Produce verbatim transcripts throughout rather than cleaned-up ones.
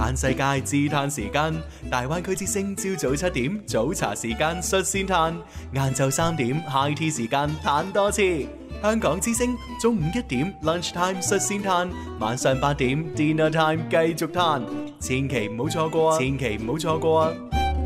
嘆世界自嘆時間，大灣區之聲朝早七點早茶時間率先嘆，晏晝三點 high tea 時間嘆多次。香港之聲中午一點 lunch time 率先嘆，晚上八點 dinner time 繼續嘆，千祈唔好錯過啊！千祈唔好錯過啊！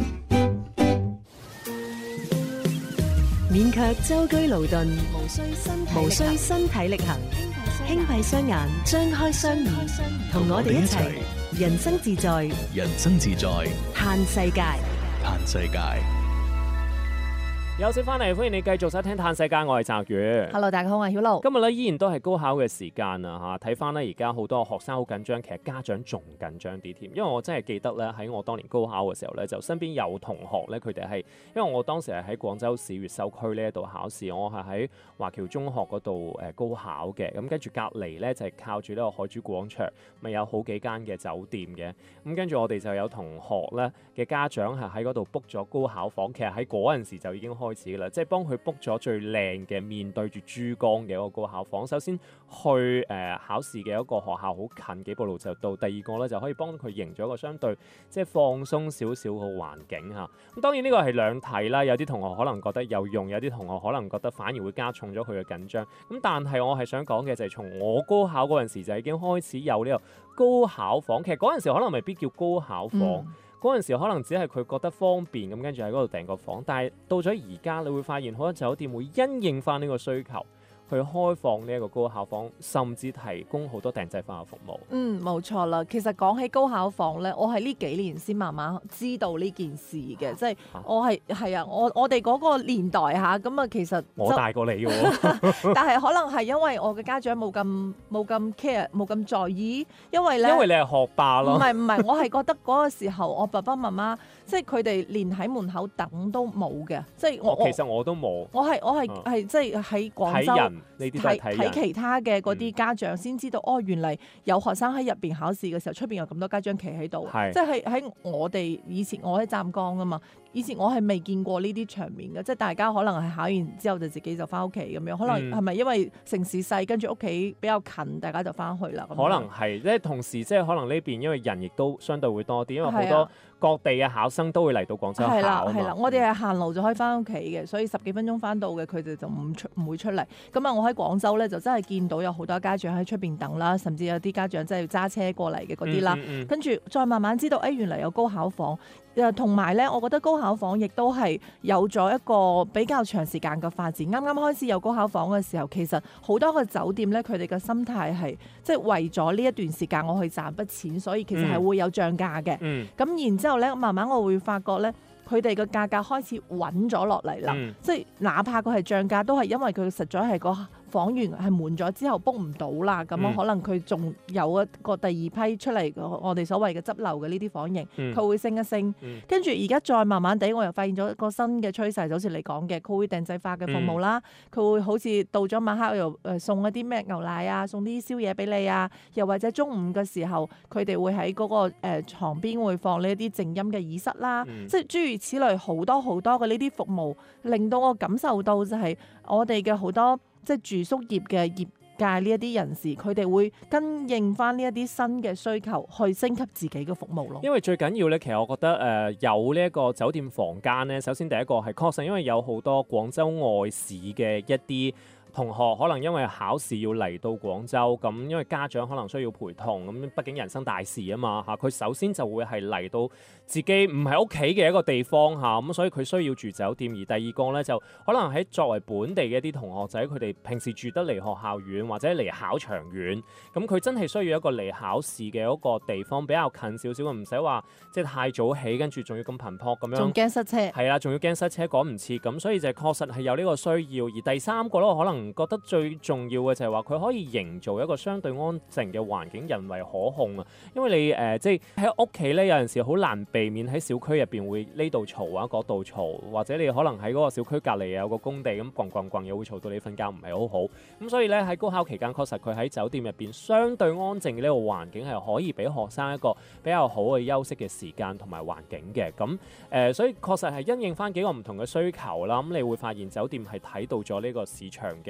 免卻舟車勞頓， 無需身體無需身體力行，輕閉雙眼，張開雙耳，同我哋一齊人生自在， 人生自在， 嘆世界。 嘆世界。 有請翻嚟，歡迎你繼續收聽《嘆世界》，我係澤宇。 Hello， 大家好，我係曉露。 今日咧依然都係高考嘅時間啊！嚇，睇翻咧而家好多學生好緊張，其實家長仲緊張啲添。因為我真係記得咧喺我當年高考嘅時候咧，就身邊有同學咧，佢哋係因為我當時係喺廣州市越秀區呢一度考試，我係喺華僑中學嗰度誒高考嘅。咁跟住隔離咧就係靠住呢個海珠廣場，咪有好幾間嘅酒店嘅。咁跟住我哋就有同學咧嘅家長係喺嗰度 book 咗高考房，其實喺嗰陣時就已經開始啦，即係幫佢 book 咗最靚嘅面對住珠江嘅一個高考房。首先去誒、呃、考試嘅一個學校好近，幾步路就到。第二個咧就可以幫佢營咗一個相對即係放鬆少少嘅環境嚇。咁當然呢個係兩睇啦，有啲同學可能覺得有用，有啲同學可能覺得反而會加重咗佢嘅緊張。咁但係我係想講嘅就係從我高考嗰陣時就已經開始有呢個高考房。其實嗰陣時可能未必叫高考房。嗯嗰陣時可能只係佢覺得方便咁，跟住喺嗰度訂個房。但係到咗而家，你會發現好多酒店會因應翻呢個需求，去開放呢一個高考房，甚至提供好多訂製化嘅服務。 嗯，冇錯啦。其實講起高考房咧，我係呢幾年先慢慢知道呢件事嘅，即係我係係啊，我我哋嗰個年代嚇，咁啊其實我大過你喎， 但係可能係因為我嘅家長冇咁冇咁 care，冇咁在意，因為咧， 因為你係學霸咯。 唔係唔係，我係覺得嗰個時候我爸爸媽媽即係佢哋連喺門口等都冇嘅，即係我、 哦、其實我都冇。 我係我係係、嗯、即係喺廣州。睇睇其他嘅嗰啲家長先知道、嗯、哦，原嚟有學生喺入邊考試嘅時候，出邊有咁多家長企喺度，即係喺我哋以前我喺湛江啊嘛，以前我係未見過呢啲場面嘅，即係大家可能係考完之後就自己就翻屋企咁樣，可能係咪因為城市細，跟住屋企比較近，大家就翻去啦？可能係，即係同時即係可能呢邊因為人亦都相對會多啲，因為好多各地嘅考生都會嚟到廣州考啊嘛。係啦係啦，我哋係行路就可以翻屋企嘅，所以十幾分鐘翻到嘅，佢哋就唔出唔會出嚟。咁啊，我喺廣州咧就真係見到有好多家長喺出邊等啦，甚至有啲家長真係要揸車過嚟嘅嗰啲啦。嗯嗯嗯，跟住再慢慢知道，誒、哎、原來有高考房。同埋咧，我覺得高考房亦都係有咗一個比較長時間嘅發展。啱啱開始有高考房嘅時候，其實好多個酒店咧，佢哋嘅心態係即係為咗呢一段時間我去賺筆錢，所以其實係會有漲價嘅。咁、嗯、然之後咧，慢慢我會發覺咧，佢哋嘅價格開始穩咗落嚟啦。嗯、即係哪怕佢係漲價，都係因為佢實在係個房源係滿咗之後 book 唔到啦，咁樣可能佢仲有一個第二批出嚟，我哋所謂嘅執漏嘅呢啲房型，佢、嗯、會升一升。跟住而家再慢慢地，我又發現咗一個新嘅趨勢，就好似你講嘅，佢會訂製化嘅服務啦，佢、嗯、會好似到咗晚黑又誒送一啲咩牛奶啊，送啲宵夜俾你啊，又或者中午嘅時候，佢哋會喺嗰、那個誒、呃、床邊會放呢一啲靜音嘅耳塞啦，嗯、即係諸如此類好多好多嘅呢啲服務，令到我感受到就係我哋嘅好多。即係住宿業嘅業界呢一啲人士，佢哋會跟應翻呢一啲新嘅需求，去升級自己嘅服務咯。 因為最緊要咧，其實我覺得誒、呃、有呢一個酒店房間咧，首先第一個係確實，因為有好多廣州外市嘅一啲同學可能因為考試要嚟到廣州，咁因為家長可能需要陪同，咁畢竟人生大事啊嘛嚇，佢首先就會係嚟到自己唔係屋企嘅一個地方嚇，咁所以佢需要住酒店。而第二個咧就可能喺作為本地嘅一啲同學仔，佢哋平時住得離學校遠或者離考場遠，咁佢真係需要一個離考試嘅一個地方比較近少少，唔使話即係太早起，跟住仲要咁頻撲咁樣， 仲驚塞車，係啊，仲要驚塞車趕唔切，咁所以就確實係有呢個需要。而第三個咧，我可能覺得最重要嘅就係話佢可以營造一個相對安靜嘅環境，人為可控啊。因為你誒、呃、即係喺屋企咧，有陣時好難避免喺小區入邊會呢度嘈啊，嗰度嘈，或者你可能喺嗰個小區隔離有個工地咁滾滾滾，又會嘈到你瞓覺唔係好好。咁所以咧喺高考期間，確實佢喺酒店入邊相對安靜嘅呢個環境係可以俾學生一個比較好嘅休息嘅時間同埋環境嘅。咁誒、呃，所以確實係因應翻幾個唔同嘅需求啦。咁你會發現酒店係睇到咗呢個市場嘅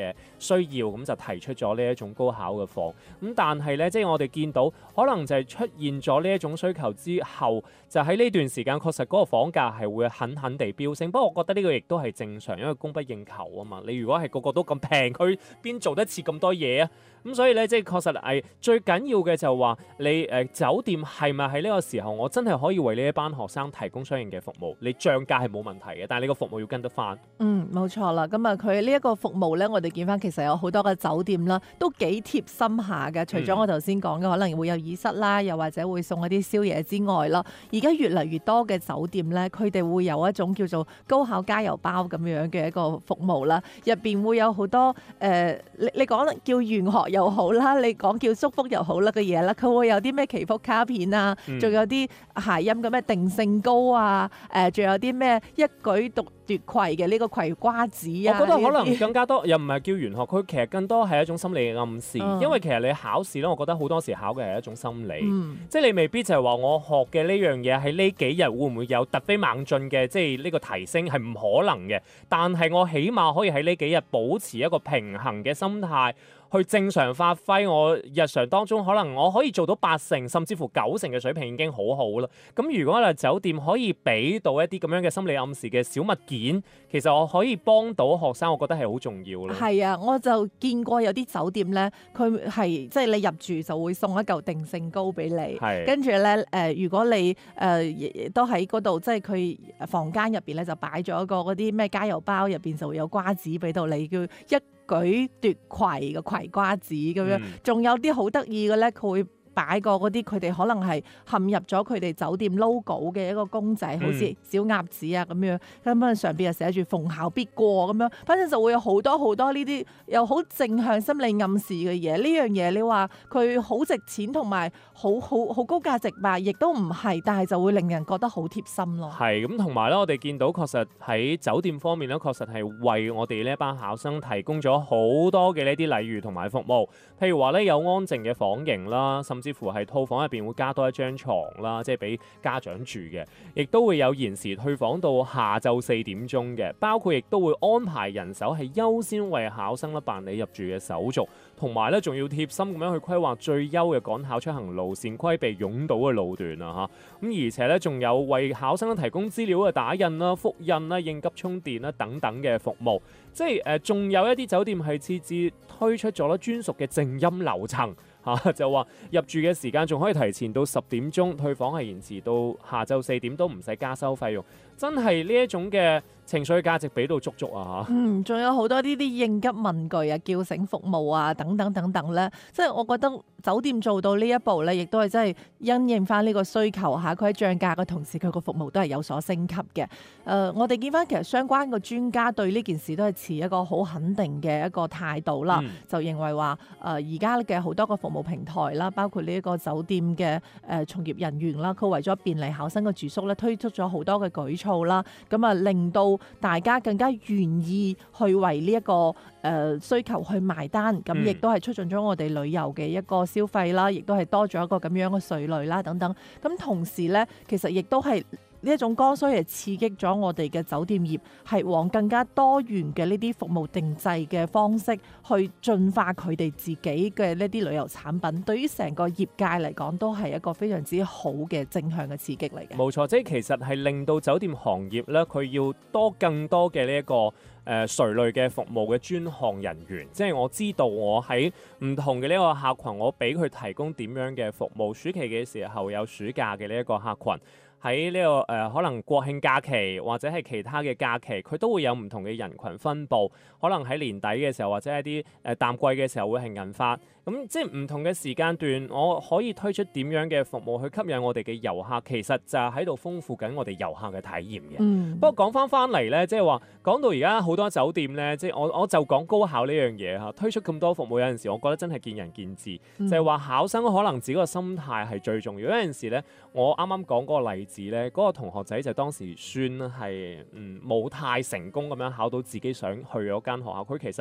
嘅需要，咁就提出咗呢一種高考嘅課。咁但係咧，即係我哋見到可能就係出現咗呢一種需求之後，就喺呢段時間確實嗰個房價係會狠狠地飆升。不過我覺得呢個亦都係正常，因為供不應求啊嘛。你如果係個個都咁平，佢邊做得切咁多嘢啊？咁所以咧，即係確實係最緊要嘅就係話你誒、呃、酒店係咪喺呢個時候，我真係可以為呢一班學生提供相應嘅服務？你漲價係冇問題嘅，但係你個服務要跟得翻。 嗯，冇錯啦。咁啊，佢呢一個服務咧，我哋見翻其實有好多嘅酒店啦，都幾貼心下嘅。除咗我頭先講嘅可能會有耳塞啦，又或者會送一啲宵夜之外啦，而家越嚟越多嘅酒店咧，佢哋會有一種叫做高考加油包咁樣嘅一個服務啦。入邊會有好多誒、呃，你你講叫玄學又好啦，你講叫祝福又好啦嘅嘢啦，佢會有啲咩祈福卡片啊，仲、嗯、有啲諧音嘅咩定勝高啊，誒、呃，仲有啲咩一舉獨奪魁嘅呢個葵瓜子啊。 我覺得可能更加多，又唔係叫玄學，佢其實更多係一種心理嘅暗示，嗯、因為其實你考試咧，我覺得好多時考嘅係一種心理，嗯、即係你未必就係話我學嘅呢樣嘢喺呢幾日會唔會有突飛猛進嘅，即係呢個提升係唔可能嘅，但係我起碼可以喺呢幾日保持一個平衡嘅心態。去正常發揮，我日常當中可能我可以做到八成甚至乎九成嘅水平已經好好啦。咁如果咧酒店可以俾到一啲咁樣嘅心理暗示嘅小物件，其實我可以幫到學生，我覺得係好重要咯。 係啊，我就見過有啲酒店咧，佢係即係你入住就會送一嚿定勝膏俾你，跟住咧誒，如果你誒、呃、都喺嗰度，即係佢房間入邊咧就擺咗一個嗰啲咩加油包，入邊就會有瓜子俾到你，叫一舉奪魁嘅葵瓜子咁樣，仲、嗯、有啲好得意嘅咧，佢會擺個嗰啲佢哋可能係嵌入咗佢哋酒店 logo 嘅一個公仔，好似小鴨子啊咁樣，咁啊上邊又寫住逢考必過咁樣，反正就會有好多好多呢啲又好正向心理暗示嘅嘢。呢樣嘢你話佢好值錢同埋好好好高價值吧，亦都唔係，但係就會令人覺得好貼心咯。 係咁，同埋咧，我哋見到確實喺酒店方面咧，確實係為我哋呢一班考生提供咗好多嘅呢啲禮遇同埋服務，譬如話咧有安靜嘅房型啦，甚至乎係套房入邊會加多一張床啦，即係俾家長住嘅，亦都會有延時退房到下晝四點鐘嘅，包括亦都會安排人手係優先為考生咧辦理入住嘅手續，同埋咧仲要貼心咁樣去規劃最優嘅趕考出行路線，規避擁堵嘅路段啊嚇。咁而且咧仲有為考生提供資料嘅打印啦、複印啦、應急充電啦等等嘅服務，即係誒仲有一啲酒店係設置推出咗咧專屬嘅靜音樓層。嚇、啊、就話入住嘅時間仲可以提前到十點鐘，退房係延遲到下晝四點都唔使加收費用，真係呢一種嘅情緒價值俾到足足啊嚇！ 嗯，仲有好多呢啲應急問句啊、叫醒服務啊等等等等咧，即係我覺得酒店做到呢一步咧，亦都係真係因應翻呢個需求嚇，佢喺漲價嘅同時，佢個服務都係有所升級嘅。誒、呃，我哋見翻其實相關嘅專家對呢件事都係持一個好肯定嘅一個態度啦，嗯、就認為話誒而家嘅好多個服務平台啦，包括呢一個酒店嘅誒、呃、從業人員啦，佢為咗便利考生嘅住宿咧，推出咗好多嘅舉措啦，咁啊令到大家更加願意去為呢、這、一個誒、呃、需求去埋單，咁亦都係促進咗我哋旅遊嘅一個消費啦，亦都係多咗一個咁樣嘅稅率啦等等。咁同時咧，其實亦都係呢一種剛需係刺激咗我哋嘅酒店業係往更加多元嘅呢啲服務定製嘅方式去進化佢哋自己嘅呢啲旅遊產品，對於成個業界嚟講都係一個非常之好嘅正向嘅刺激嚟嘅。 冇錯，即係其實係令到酒店行業咧，佢要多更多嘅呢一個誒垂類嘅服務嘅專項人員，即係我知道我喺唔同嘅呢一個客群，我俾佢提供點樣嘅服務。暑期嘅時候有暑假嘅呢一個客群。喺呢、這個誒、呃、可能國慶假期或者係其他嘅假期，佢都會有唔同嘅人群分佈。可能喺年底嘅時候或者係啲誒淡季嘅時候會係銀髮。咁即係唔同嘅時間段，我可以推出點樣嘅服務去吸引我哋嘅遊客，其實就係喺度豐富緊我哋遊客嘅體驗嘅。嗯、不過講翻翻嚟咧，即係話講到而家好多酒店咧，即係我我就講高考呢樣嘢嚇，推出咁多服務有陣時，我覺得真係見仁見智。嗯、就係話考生可能自己個心態係最重要。有陣時咧，我啱啱講嗰個例子咧，嗰、嗰個同學仔就當時算係嗯冇太成功咁樣考到自己想去嗰間學校，佢其實。誒、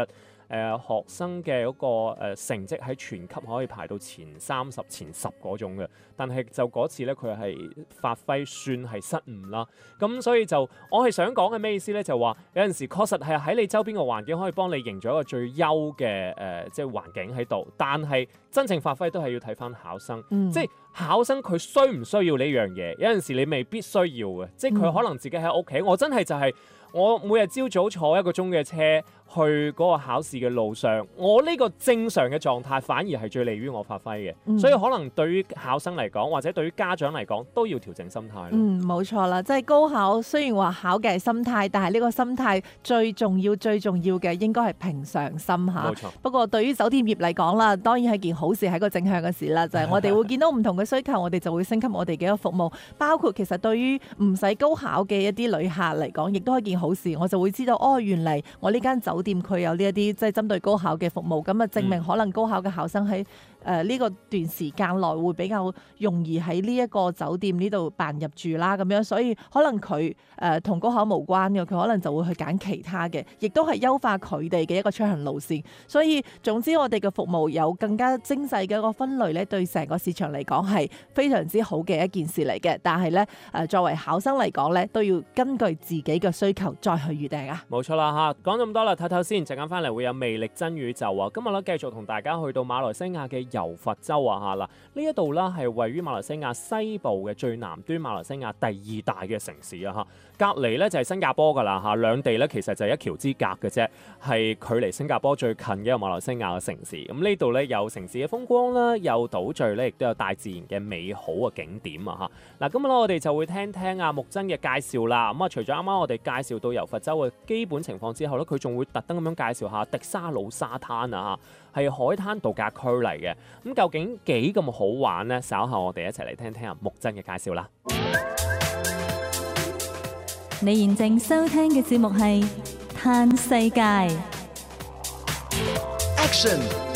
呃、學生嘅嗰、那個、呃、成績喺全級可以排到前三十、前十嗰種嘅，但係就嗰次咧佢係發揮算係失誤啦。咁所以就我係想講嘅咩意思咧？就話有陣時確實係喺你周邊嘅環境可以幫你營造一個最優嘅誒即係環境喺度，但係真正發揮都係要睇翻考生，嗯、即係考生佢需唔需要呢樣嘢？有陣時你未必需要嘅，即係佢可能自己喺屋企，我真係就係、是。我每日朝早坐一個鐘嘅車去嗰個考試嘅路上，我呢個正常嘅狀態反而係最利於我發揮嘅，嗯、所以可能對於考生嚟講，或者對於家長嚟講，都要調整心態。 嗯，冇錯啦，即係高考雖然話考嘅係心態，但係呢個心態最重要、最重要嘅應該係平常心嚇。冇錯。不過對於酒店業嚟講啦，當然係件好事，係個正向嘅事啦。就係、是、我哋會見到唔同嘅需求，我哋就會升級我哋嘅一個服務。包括其實對於唔使高考嘅一啲旅客嚟講，亦都係件好事。我就會知道哦，原嚟我呢間酒店佢有呢一啲即係針對高考嘅服務，咁啊證明可能高考嘅考生喺誒呢個段時間內會比較容易喺呢一個酒店呢度辦入住啦，咁樣，所以可能佢誒同高考無關嘅，佢可能就會去揀其他嘅，亦都係優化佢哋嘅一個出行路線。所以總之我哋嘅服務有更加精細嘅一個分類咧，對成個市場嚟講係非常之好嘅一件事嚟嘅。但係咧誒作為考生嚟講咧，都要根據自己嘅需求再去預訂啊。 冇錯啦嚇，講咁多啦，睇睇先，陣間翻嚟會有魅力真宇宙啊！今日咧繼續同大家去到馬來西亞嘅柔佛州啊嚇，嗱呢一度咧係位於馬來西亞西部嘅最南端，馬來西亞第二大嘅城市啊嚇，隔離咧就係新加坡噶啦嚇，兩地咧其實就係一橋之隔嘅啫，係距離新加坡最近嘅一個馬來西亞嘅城市。咁呢度咧有城市嘅風光啦，有島嶼咧，亦都有大自然嘅美好嘅景點啊嚇。嗱，今日咧我哋就會聽聽阿木真嘅介紹啦。咁啊，除咗啱啱我哋介紹到柔佛州嘅基本情況之後咧，佢仲會特登咁樣介紹下迪沙魯沙灘啊嚇，係海灘度假區嚟嘅。咁究竟幾咁好玩呢？稍後我哋一齊嚟聽聽阿木真嘅介紹啦。 你現正收聽嘅節目係《嘆世界》。 Action